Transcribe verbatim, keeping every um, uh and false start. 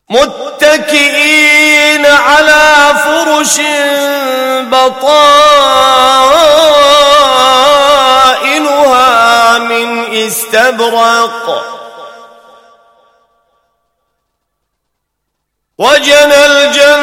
متكئين على فرش بطائنها من استبرق وجنى الجنة